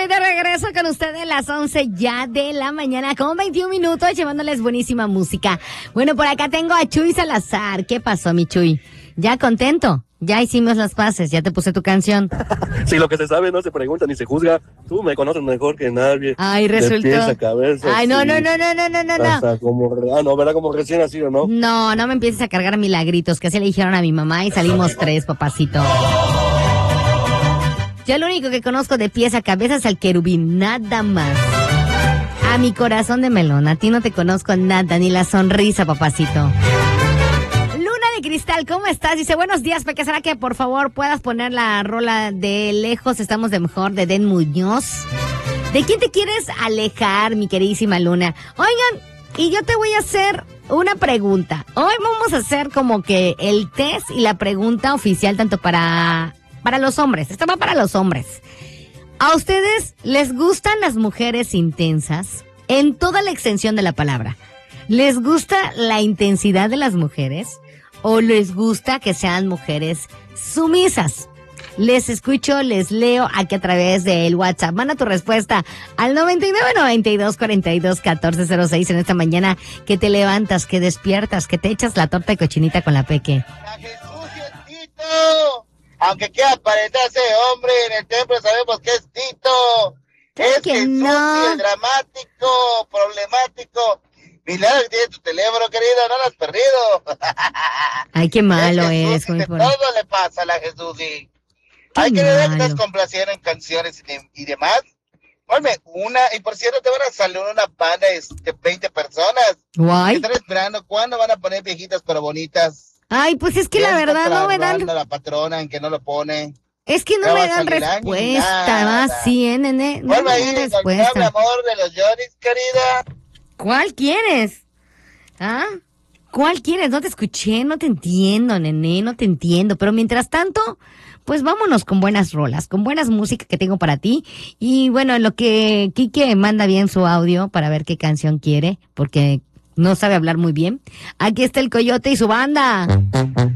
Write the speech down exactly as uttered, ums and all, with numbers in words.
estoy de regreso con ustedes a las once ya de la mañana con veintiún minutos llevándoles buenísima música. Bueno, por acá tengo a Chuy Salazar. ¿Qué pasó, mi Chuy? ¿Ya contento? Ya hicimos las paces, ya te puse tu canción. Sí, lo que se sabe no se pregunta ni se juzga. Tú me conoces mejor que nadie. Ay, resultó. De pies a cabeza. Ay, no, sí. no, no, no, no, no, no. Hasta como, ah, no, ¿verdad? Como recién nacido, ¿no? No, no me empieces a cargar milagritos, que así le dijeron a mi mamá y salimos tres, papacito. Yo lo único que conozco de pies a cabeza es al querubín, nada más. A mi corazón de melón, a ti no te conozco nada, ni la sonrisa, papacito. Luna de Cristal, ¿cómo estás? Dice, buenos días, Peque, ¿será que por favor puedas poner la rola de Lejos Estamos de Mejor de Den Muñoz? ¿De quién te quieres alejar, mi queridísima Luna? Oigan, y yo te voy a hacer una pregunta. Hoy vamos a hacer como que el test y la pregunta oficial tanto para... Para los hombres, esto va para los hombres. ¿A ustedes les gustan las mujeres intensas? En toda la extensión de la palabra. ¿Les gusta la intensidad de las mujeres? ¿O les gusta que sean mujeres sumisas? Les escucho, les leo aquí a través del WhatsApp. Manda tu respuesta al noventa y nueve, noventa y dos, cuarenta y dos, catorce cero seis en esta mañana que te levantas, que despiertas, que te echas la torta de cochinita con la Peque. Aunque quiera aparentarse hombre, en el templo sabemos que es Tito. Es que Jesús, no. el dramático, problemático. Milagro que tiene tu teléfono, querido, no lo has perdido. Ay, qué malo es. es. Jesús, de todo le pasa a la Jesús. Y hay que ver que estás complaciendo en canciones y, de, y demás. Ponme una, y por cierto, te van a salir una banda de veinte personas. Guay. ¿Qué están esperando? ¿Cuándo van a poner viejitas pero bonitas? Ay, pues es que la verdad no me dan... la patrona en que no lo pone. Es que no me dan respuesta, más sí, ¿eh, nene? No me dan respuesta. El amor de los Johnny's, querida. ¿Cuál quieres? ¿Ah? ¿Cuál quieres? No te escuché, no te entiendo, nene, no te entiendo. Pero mientras tanto, pues vámonos con buenas rolas, con buenas músicas que tengo para ti. Y bueno, en lo que Quique manda bien su audio para ver qué canción quiere, porque... no sabe hablar muy bien. Aquí está el Coyote y su banda.